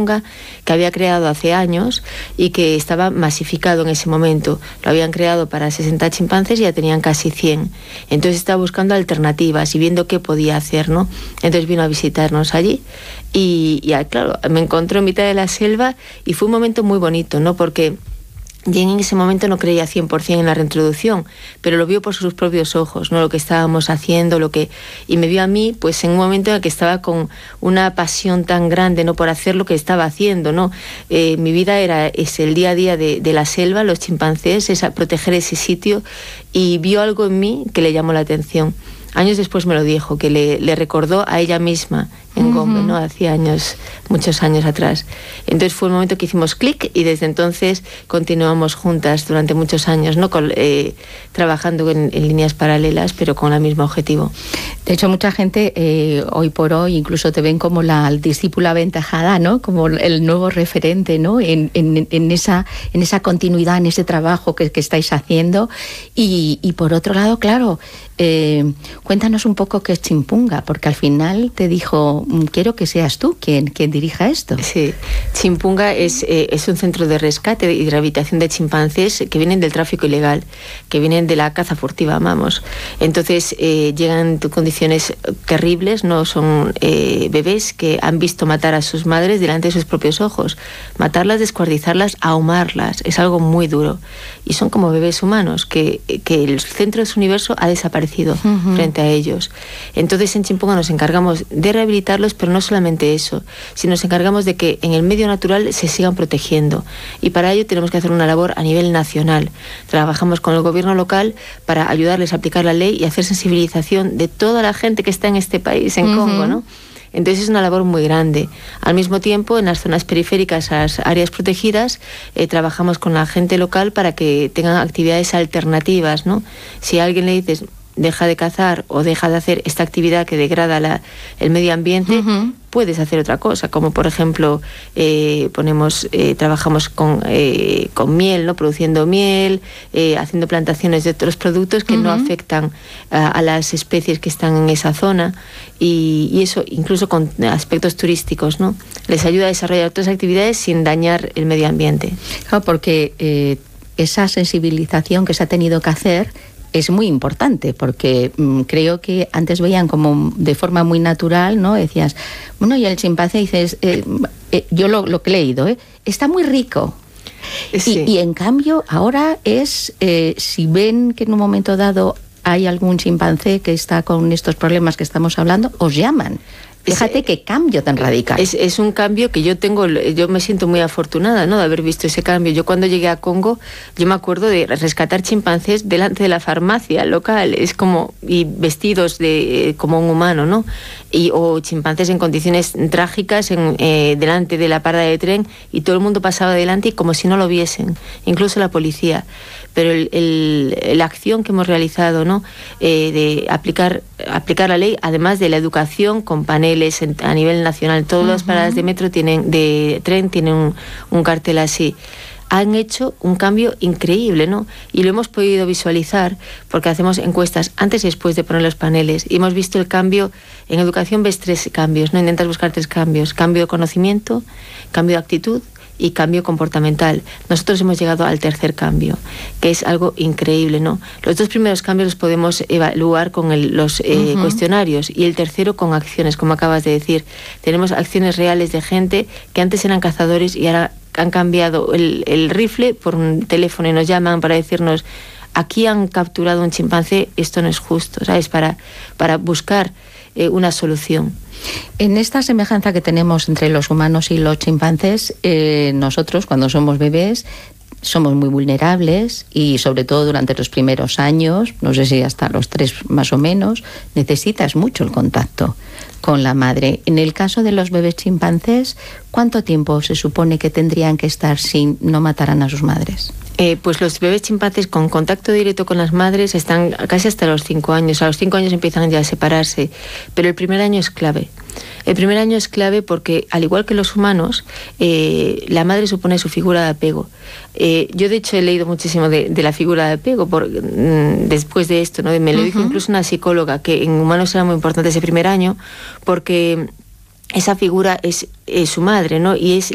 Chimpunga que había creado hace años y que estaba masificado en ese momento. Lo habían creado para 60 chimpancés y ya tenían casi 100. Entonces estaba buscando alternativas y viendo qué podía hacer, ¿no? Entonces vino a visitarnos allí y claro, me encontró en mitad de la selva y fue un momento muy bonito, ¿no? Porque y en ese momento no creía 100% en la reintroducción, pero lo vio por sus propios ojos, ¿no? Lo que estábamos haciendo, y me vio a mí, pues en un momento en el que estaba con una pasión tan grande, ¿no? Por hacer lo que estaba haciendo, ¿no? Mi vida es el día a día de la selva, los chimpancés, proteger ese sitio, y vio algo en mí que le llamó la atención. Años después me lo dijo, que le recordó a ella misma en Gombe, ¿no? Hacía años, muchos años atrás. Entonces fue un momento que hicimos clic y desde entonces continuamos juntas durante muchos años, ¿no? Trabajando en líneas paralelas, pero con el mismo objetivo. De hecho, mucha gente hoy por hoy incluso te ven como la discípula aventajada, ¿no? Como el nuevo referente, ¿no? En esa continuidad, en ese trabajo que estáis haciendo. Y por otro lado, claro, cuéntanos un poco qué es Chimpunga, porque al final te dijo, quiero que seas tú quien dirija esto. Sí, Chimpunga es un centro de rescate y de rehabilitación de chimpancés que vienen del tráfico ilegal, que vienen de la caza furtiva, vamos. Entonces llegan en condiciones terribles, no son bebés que han visto matar a sus madres delante de sus propios ojos, matarlas, descuartizarlas, ahumarlas, es algo muy duro. Y son como bebés humanos que el centro de su universo ha desaparecido frente a ellos. Entonces en Chimpunga nos encargamos de rehabilitarlos, pero no solamente eso, sino nos encargamos de que en el medio natural se sigan protegiendo. Y para ello tenemos que hacer una labor a nivel nacional. Trabajamos con el gobierno local para ayudarles a aplicar la ley y hacer sensibilización de toda la gente que está en este país, en Congo, ¿no? Entonces es una labor muy grande. Al mismo tiempo, en las zonas periféricas, las áreas protegidas, trabajamos con la gente local para que tengan actividades alternativas, ¿no? Si a alguien le dices, deja de cazar o deja de hacer esta actividad que degrada el medio ambiente, puedes hacer otra cosa, como por ejemplo trabajamos con miel, ¿no? Produciendo miel, haciendo plantaciones de otros productos que no afectan a las especies que están en esa zona, y eso incluso con aspectos turísticos, ¿no? Les ayuda a desarrollar otras actividades sin dañar el medio ambiente. Claro, porque esa sensibilización que se ha tenido que hacer es muy importante, porque creo que antes veían como de forma muy natural, ¿no? Decías, bueno, y el chimpancé, dices, yo lo que he leído, está muy rico. Sí. Y en cambio ahora si ven que en un momento dado hay algún chimpancé que está con estos problemas que estamos hablando, os llaman. Fíjate qué cambio tan radical. Es un cambio que yo me siento muy afortunada, ¿no? De haber visto ese cambio. Yo cuando llegué a Congo, yo me acuerdo de rescatar chimpancés delante de la farmacia local, es como, y vestidos como un humano, ¿no? O chimpancés en condiciones trágicas delante de la parada de tren, y todo el mundo pasaba delante y como si no lo viesen, incluso la policía. Pero la acción que hemos realizado, ¿no? De aplicar la ley, además de la educación con paneles a nivel nacional, todas las paradas de tren tienen un cartel así. Han hecho un cambio increíble, ¿no? Y lo hemos podido visualizar porque hacemos encuestas antes y después de poner los paneles, y hemos visto el cambio. En educación ves 3 cambios, ¿no? Intentas buscar 3 cambios: cambio de conocimiento, cambio de actitud y cambio comportamental. Nosotros hemos llegado al tercer cambio, que es algo increíble, ¿no? Los 2 primeros cambios los podemos evaluar con los cuestionarios, y el tercero con acciones, como acabas de decir. Tenemos acciones reales de gente que antes eran cazadores y ahora han cambiado el rifle por un teléfono y nos llaman para decirnos, aquí han capturado un chimpancé, esto no es justo, ¿sabes? Para buscar una solución. En esta semejanza que tenemos entre los humanos y los chimpancés, nosotros cuando somos bebés somos muy vulnerables, y sobre todo durante los primeros años, no sé si hasta los 3 más o menos, necesitas mucho el contacto con la madre. En el caso de los bebés chimpancés, ¿cuánto tiempo se supone que tendrían que estar si no mataran a sus madres? Pues los bebés chimpancés con contacto directo con las madres están casi hasta los 5 años. A los 5 años empiezan ya a separarse, pero el primer año es clave. El primer año es clave porque, al igual que los humanos, la madre supone su figura de apego. Yo, de hecho, he leído muchísimo de la figura de apego después de esto, ¿no? Me lo dijo incluso una psicóloga, que en humanos era muy importante ese primer año, porque esa figura es su madre, ¿no? Y es